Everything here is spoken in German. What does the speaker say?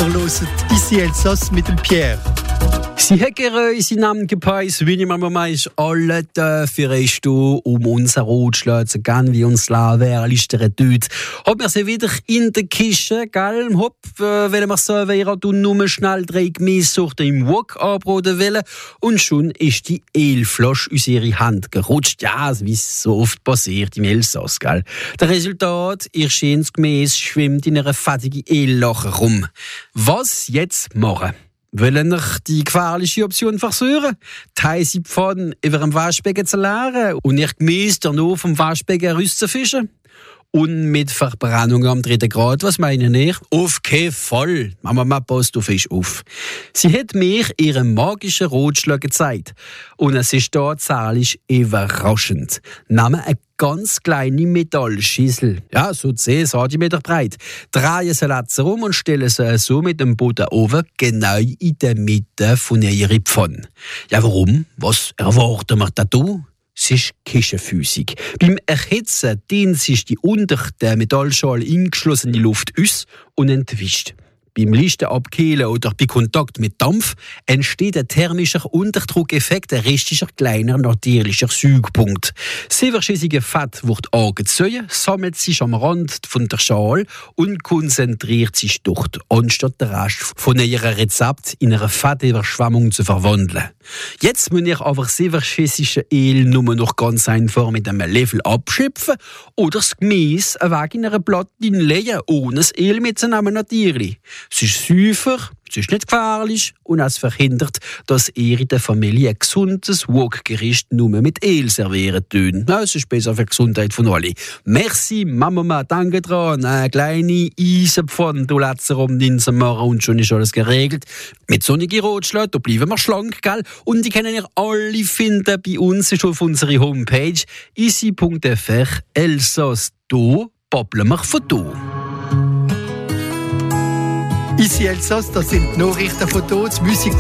Wir hören «Ici Elsass» mit dem Pierre. Sie haben unsere Namen gepeilt, wie Mama ist alle dafür ist du unser Rotschlag zu gehen, wie uns wer listert dort. Haben wir sie wieder in der Kiste, gell? Hopp, wenn wir so wäre, du nur schnell 3 Gemüsesorten im Wok anbraten wollen und schon ist die Ölflasche aus ihrer Hand gerutscht. Ja, wie es so oft passiert im Elsass, gell? Der Resultat, ihr schönes Gemüse schwimmt in einer fettigen Öllache rum. Was jetzt machen? Wollen wir die gefährliche Option versuchen? Die heiße Pfanne über dem Waschbecken zu leeren und ihr Gemüse dann noch vom Waschbecken rauszufischen? Und mit Verbrennung am 3. Grad, was meinen ihr? Auf keinen Fall. Mama passt auf Fisch auf. Sie hat mir ihren magischen Rotschlag gezeigt. Und es ist tatsächlich überraschend. Nehmen eine ganz kleine Metallschüssel, ja, so 10 cm breit, drehen sie rum und stellen sie so mit dem Bodenofen genau in der Mitte von ihrer Pfanne. Ja, warum? Was erwarten wir da? Es ist Küchenphysik. Beim Erhitzen dehnt sich die unter der Metallschale eingeschlossene Luft aus und entwischt. Beim leichten Abkühlen oder bei Kontakt mit Dampf entsteht ein thermischer Unterdruckeffekt, ein richtiger kleiner natürlicher Säugepunkt. Das überschüssige Fett wird angezogen, sammelt sich am Rand von der Schale und konzentriert sich dort, anstatt den Rest von ihrem Rezept in eine Fettüberschwemmung zu verwandeln. Jetzt müsst ihr aber das überschüssige Öl nur noch ganz einfach mit einem Löffel abschöpfen oder das Gemüse weg in einer Platte legen, ohne das Öl mitzunehmen natürlich. Es ist sauber, es ist nicht gefährlich und es verhindert, dass ihr in der Familie ein gesundes Wok-Gericht nur mit Öl servieren tun. Es ist besser für die Gesundheit von allen. Merci, Mama, danke dran. Eine kleine Eisenpfanne, du letzter um 19 machen und schon ist alles geregelt. Mit sonnigen Rotschlag, da bleiben wir schlank, gell? Und die können ihr alle finden bei uns ist auf unserer Homepage isi.fr Elsass. Da babbeln wir von da. «Ici Elsass», das sind die Nachrichten von hier, die Musik